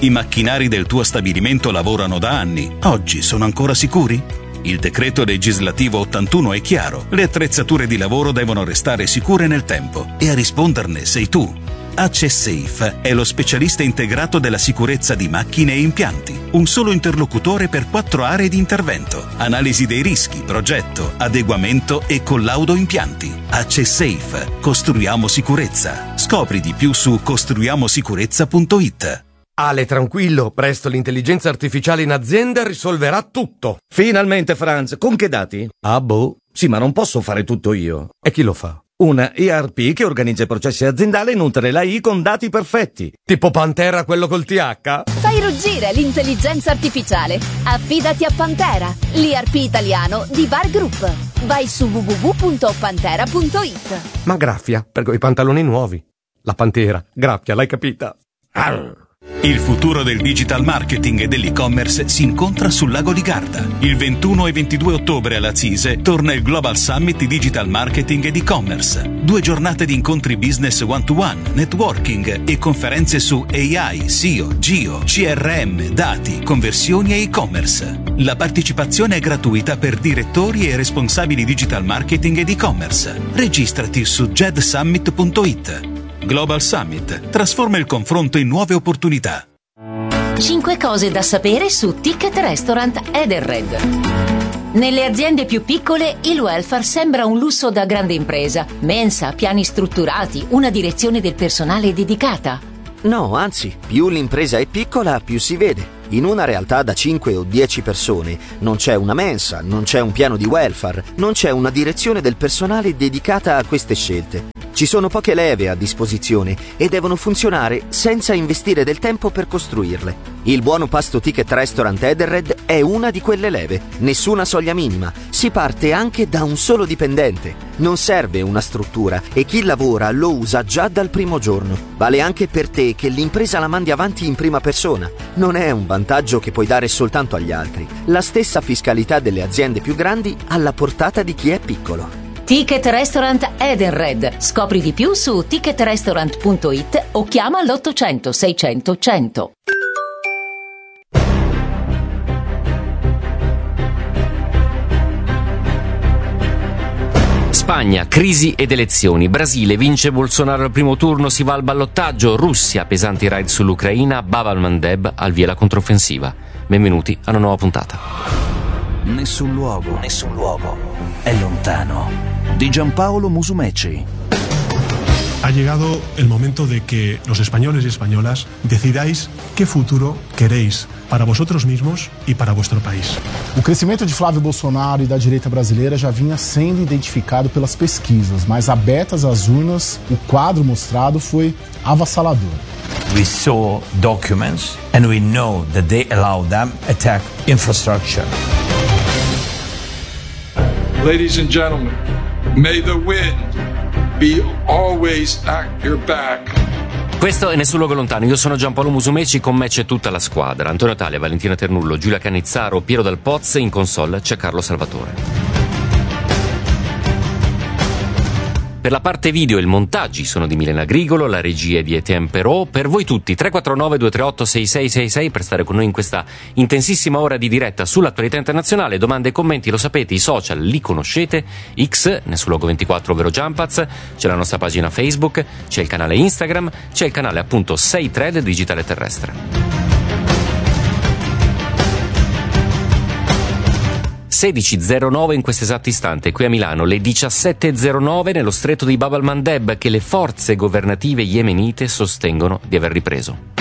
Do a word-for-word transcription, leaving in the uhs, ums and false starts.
I macchinari del tuo stabilimento lavorano da anni. Oggi sono ancora sicuri? Il decreto legislativo ottantuno è chiaro. Le attrezzature di lavoro devono restare sicure nel tempo e a risponderne sei tu. ACESafe è lo specialista integrato della sicurezza di macchine e impianti. Un solo interlocutore per quattro aree di intervento. Analisi dei rischi, progetto, adeguamento e collaudo impianti. ACESafe. Costruiamo sicurezza. Scopri di più su costruiamo sicurezza punto it. Ale, tranquillo, presto l'intelligenza artificiale in azienda risolverà tutto. Finalmente, Franz, con che dati? Ah, boh. Sì, ma non posso fare tutto io. E chi lo fa? Una E R P che organizza i processi aziendali e nutre la I con dati perfetti. Tipo Pantera, quello col T H? Fai ruggire l'intelligenza artificiale. Affidati a Pantera, l'E R P italiano di Bar Group. Vai su w w w punto pantera punto it. Ma graffia, per quei pantaloni nuovi. La Pantera, graffia, l'hai capita? Arr. Il futuro del digital marketing e dell'e-commerce si incontra sul lago di Garda. Il ventuno e ventidue ottobre alla CISE torna il Global Summit di Digital Marketing ed e-commerce. Due giornate di incontri business one-to-one, networking e conferenze su A I, S E O, Geo, C R M, dati, conversioni e e-commerce. La partecipazione è gratuita per direttori e responsabili digital marketing ed e-commerce. Registrati su ged summit punto it. Global Summit trasforma il confronto in nuove opportunità. Cinque cose da sapere su Ticket Restaurant Edenred. Nelle aziende più piccole il welfare sembra un lusso da grande impresa. Mensa, piani strutturati, una direzione del personale dedicata. No, anzi, più l'impresa è piccola, più si vede. In una realtà da cinque o dieci persone non c'è una mensa, non c'è un piano di welfare, non c'è una direzione del personale dedicata a queste scelte. Ci sono poche leve a disposizione e devono funzionare senza investire del tempo per costruirle. Il buono pasto Ticket Restaurant Edenred è una di quelle leve. Nessuna soglia minima. Si parte anche da un solo dipendente. Non serve una struttura e chi lavora lo usa già dal primo giorno. Vale anche per te che l'impresa la mandi avanti in prima persona. Non è un vantaggio che puoi dare soltanto agli altri. La stessa fiscalità delle aziende più grandi alla portata di chi è piccolo. Ticket Restaurant Edenred. Scopri di più su ticket restaurant punto it o chiama l'ottocento seicento cento. Spagna, crisi ed elezioni. Brasile, vince Bolsonaro al primo turno, si va al ballottaggio. Russia, pesanti raid sull'Ucraina. Bab al-Mandeb al via la controffensiva. Benvenuti a una nuova puntata. Nessun luogo, nessun luogo è lontano. Di Giampaolo Musumeci. Ha llegado el momento de que los españoles y españolas decidáis qué futuro queréis para vosotros mismos e para vuestro país. O crescimento de Flávio Bolsonaro e da direita brasileira já vinha sendo identificado pelas pesquisas, mas abertas as urnas, o quadro mostrado foi avassalador. We saw documents and we know that they allow them attack infrastructure. Ladies and gentlemen, may the wind be always at your back. Questo è Nessun luogo lontano. Io sono Giampaolo Musumeci, con me c'è tutta la squadra. Antonio Talia, Valentina Ternullo, Giulia Canizzaro, Piero Dal Poz. In console c'è Carlo Salvatore. Per la parte video e il montaggi sono di Milena Grigolo, la regia è di Etienne Perrault. Per voi tutti tre quattro nove due tre otto sei sei sei sei per stare con noi in questa intensissima ora di diretta sull'attualità internazionale. Domande e commenti, lo sapete, i social li conoscete. X, Nessun luogo ventiquattro, ovvero Giampaz, c'è la nostra pagina Facebook, c'è il canale Instagram, c'è il canale appunto sei tre del Digitale Terrestre. sedici e zero nove in questo esatto istante, qui a Milano, le diciassette e zero nove nello stretto di Bab al-Mandeb, che le forze governative yemenite sostengono di aver ripreso.